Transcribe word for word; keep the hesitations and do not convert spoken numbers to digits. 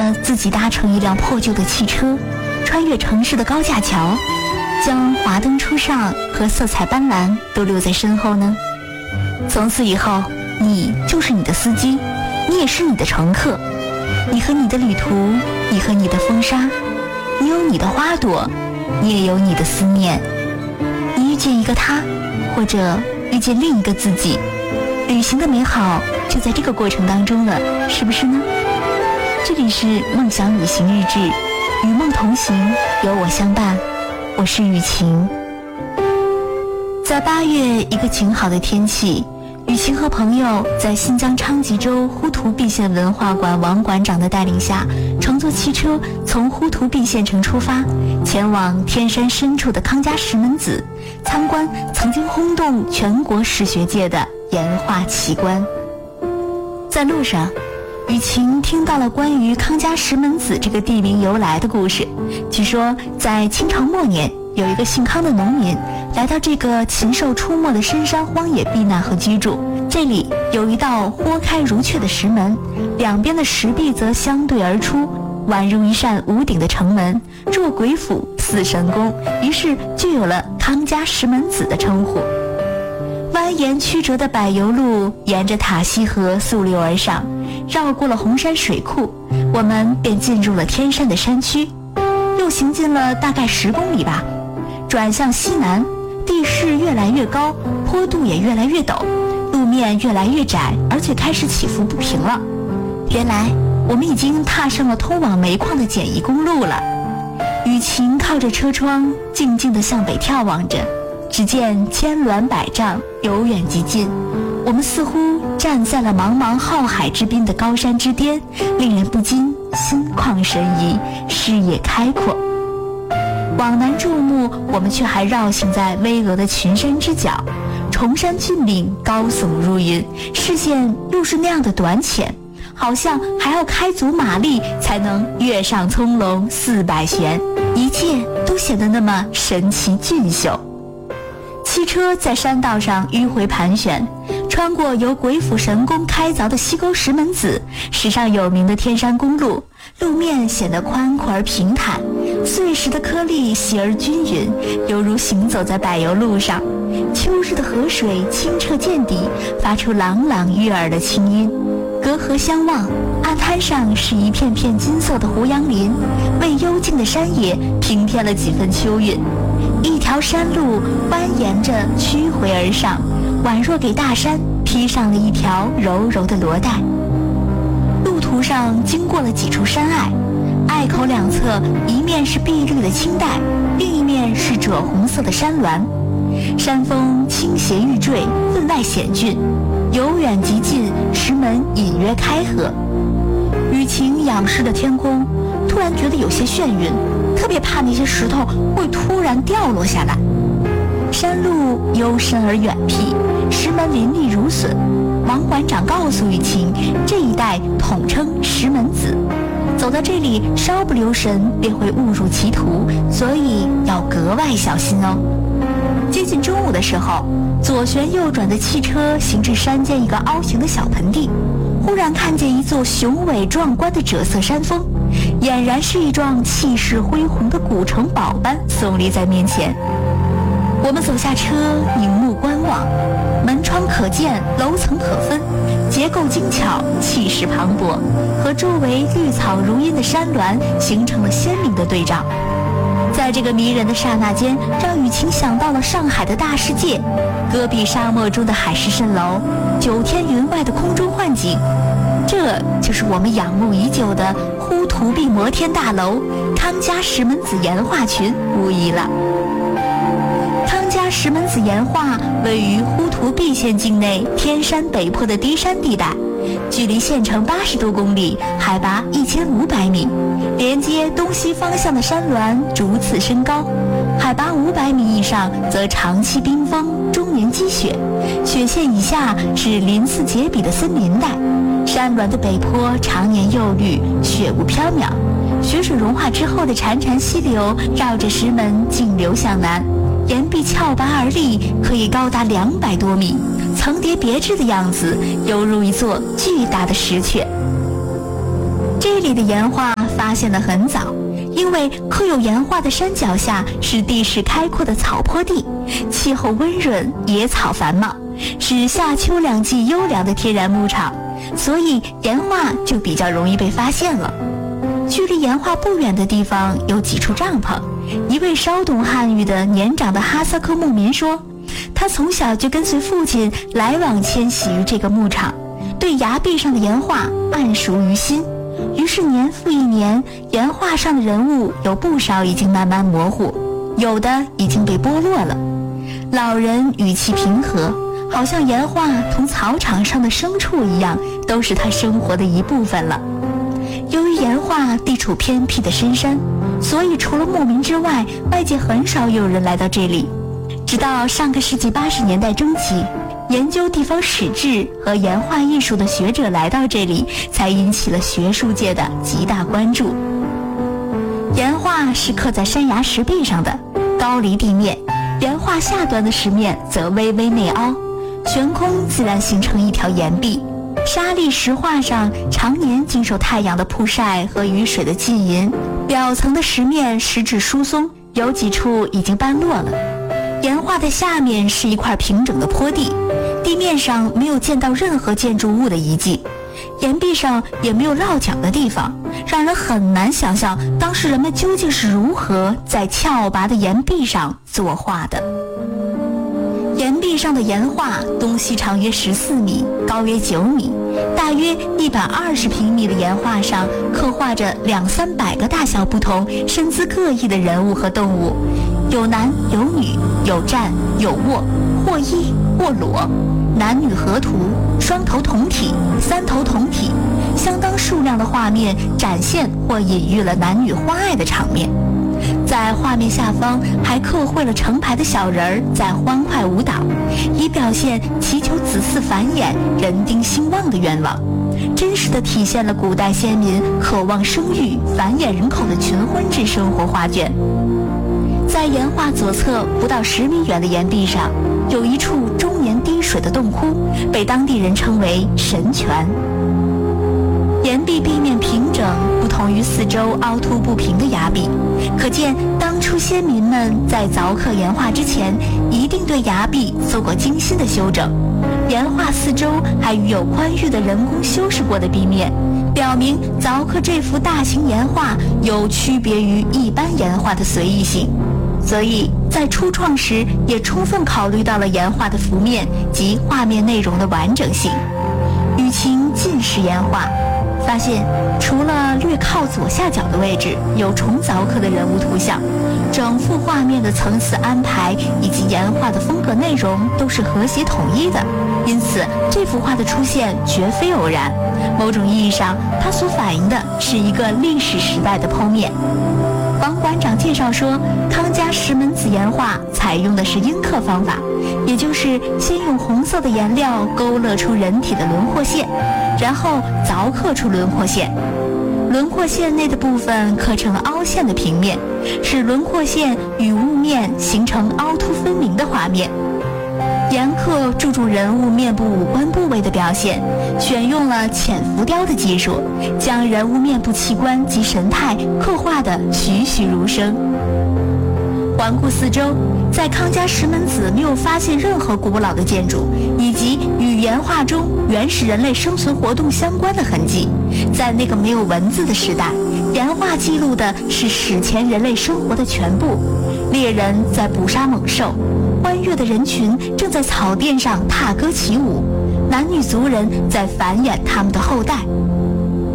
着自己搭乘一辆破旧的汽车，穿越城市的高架桥，将华灯初上和色彩斑斓都留在身后呢？从此以后，你就是你的司机，你也是你的乘客，你和你的旅途，你和你的风沙，你有你的花朵，你也有你的思念。你遇见一个他，或者遇见另一个自己，旅行的美好就在这个过程当中了，是不是呢？这里是梦想旅行日志，与梦同行，有我相伴，我是雨晴。在八月一个晴好的天气，雨晴和朋友在新疆昌吉州呼图壁县文化馆王馆长的带领下，乘坐汽车从呼图壁县城出发，前往天山深处的康家石门子，参观曾经轰动全国史学界的岩画奇观。在路上，雨晴听到了关于康家石门子这个地名由来的故事。据说在清朝末年，有一个姓康的农民来到这个禽兽出没的深山荒野避难和居住。这里有一道豁开如雀的石门，两边的石壁则相对而出，宛如一扇无顶的城门，若鬼府似神宫，于是就有了康家石门子的称呼。蜿蜒曲折的柏油路沿着塔西河溯流而上，绕过了红山水库，我们便进入了天山的山区。又行进了大概十公里吧，转向西南，地势越来越高，坡度也越来越陡，路面越来越窄，而且开始起伏不平了。原来我们已经踏上了通往煤矿的简易公路了。雨晴靠着车窗，静静地向北眺望着，只见千峦百丈，由远及近，我们似乎站在了茫茫浩海之滨的高山之巅，令人不禁心旷神怡，视野开阔。往南注目，我们却还绕行在巍峨的群山之角，崇山峻岭高耸入云，视线又是那样的短浅，好像还要开足马力才能跃上葱茏四百悬，一切都显得那么神奇俊秀。汽车在山道上迂回盘旋，穿过由鬼斧神工开凿的西沟石门子，史上有名的天山公路，路面显得宽阔而平坦，碎石的颗粒细而均匀，犹如行走在柏油路上。秋日的河水清澈见底，发出朗朗悦耳的清音。隔河相望，岸滩上是一片片金色的胡杨林，为幽静的山野平添了几分秋韵。一条山路蜿蜒着曲回而上，宛若给大山披上了一条柔柔的罗带。路途上经过了几处山隘，隘口两侧一面是碧绿的青黛，另一面是赭红色的山峦，山峰倾斜欲坠，分外险峻，由远及近，石门隐约开合。雨晴仰视的天空，突然觉得有些眩晕，特别怕那些石头会突然掉落下来。山路幽深而远僻，石门林立如笋。王馆长告诉雨晴，这一带统称石门子，走到这里稍不留神便会误入歧途，所以要格外小心哦。接近中午的时候，左旋右转的汽车行至山间一个凹形的小盆地，忽然看见一座雄伟壮观的赭色山峰，俨然是一幢气势恢宏的古城堡般耸立在面前。我们走下车，凝目观望，门窗可见，楼层可分，结构精巧，气势磅礴，和周围绿草如茵的山峦形成了鲜明的对照。在这个迷人的刹那间，让雨晴想到了上海的大世界，戈壁沙漠中的海市蜃楼，九天云外的空中幻景，这就是我们仰慕已久的呼图壁摩天大楼康家石门子岩画群无疑了。康家石门子岩画位于呼图壁县境内天山北坡的低山地带，距离县城八十多公里，海拔一千五百米，连接东西方向的山峦逐次升高，海拔五百米以上则长期冰封，终年积雪，雪线以下是鳞次栉比的森林带，山峦的北坡常年柚绿，雪雾飘渺，雪水融化之后的潺潺溪流绕着石门径流向南，岩壁峭拔而立，可以高达两百多米，层叠别致的样子，犹如一座巨大的石阙。这里的岩画发现得很早，因为刻有岩画的山脚下是地势开阔的草坡地，气候温润，野草繁茂，是夏秋两季优良的天然牧场，所以岩画就比较容易被发现了。距离岩画不远的地方有几处帐篷。一位稍懂汉语的年长的哈萨克牧民说，他从小就跟随父亲来往迁徙于这个牧场，对崖壁上的岩画谙熟于心。于是年复一年，岩画上的人物有不少已经慢慢模糊，有的已经被剥落了。老人语气平和，好像岩画同草场上的牲畜一样，都是他生活的一部分了。由于岩画地处偏僻的深山，所以除了牧民之外，外界很少有人来到这里。直到上个世纪八十年代中期，研究地方史志和岩画艺术的学者来到这里，才引起了学术界的极大关注。岩画是刻在山崖石壁上的，高离地面，岩画下端的石面则微微内凹，悬空自然形成一条岩壁。沙砾石画上常年经受太阳的曝晒和雨水的浸淫，表层的石面石质疏松，有几处已经斑落了。岩画的下面是一块平整的坡地，地面上没有见到任何建筑物的遗迹，岩壁上也没有落脚的地方，让人很难想象当时人们究竟是如何在峭拔的岩壁上作画的。岩壁上的岩画东西长约十四米，高约九米，大约一百二十平米的岩画上刻画着两三百个大小不同、身姿各异的人物和动物，有男有女，有站有卧，或衣或裸，男女合图，双头同体，三头同体，相当数量的画面展现或隐喻了男女欢爱的场面。在画面下方还刻绘了成排的小人儿在欢快舞蹈，以表现祈求子嗣繁衍、人丁兴旺的愿望，真实地体现了古代先民渴望生育、繁衍人口的群婚制生活画卷。在岩画左侧不到十米远的岩壁上，有一处终年滴水的洞窟，被当地人称为神泉。岩壁壁面平整，不同于四周凹凸不平的崖壁，可见当初先民们在凿刻岩画之前，一定对崖壁做过精心的修整。岩画四周还与有宽裕的人工修饰过的壁面，表明凿刻这幅大型岩画有区别于一般岩画的随意性，所以在初创时也充分考虑到了岩画的幅面及画面内容的完整性。雨晴近视岩画发现，除了略靠左下角的位置有重凿刻的人物图像，整幅画面的层次安排以及岩画的风格内容都是和谐统一的，因此这幅画的出现绝非偶然。某种意义上，它所反映的是一个历史时代的剖面。王馆长介绍说，康家石门子岩画采用的是阴刻方法，也就是先用红色的颜料勾勒出人体的轮廓线，然后凿刻出轮廓线，轮廓线内的部分刻成凹陷的平面，使轮廓线与雾面形成凹凸分明的画面。岩刻注重人物面部五官部位的表现，选用了浅浮雕的技术，将人物面部器官及神态刻画得栩栩如生。环顾四周，在康家石门子没有发现任何古老的建筑以及与岩画中原始人类生存活动相关的痕迹。在那个没有文字的时代，岩画记录的是史前人类生活的全部。猎人在捕杀猛兽，欢悦的人群正在草甸上踏歌起舞，男女族人在繁衍他们的后代。